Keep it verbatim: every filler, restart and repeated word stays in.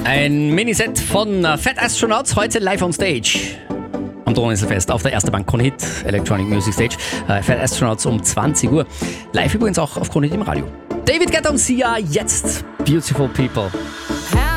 Ein Miniset von Fat Astronauts, heute live on stage. Am Donauinselfest auf der Erste Bank Kronhit Electronic Music Stage. Äh, Fat Astronauts um zwanzig Uhr. Live übrigens auch auf Kronhit im Radio. David Guetta und Sia, jetzt Beautiful People.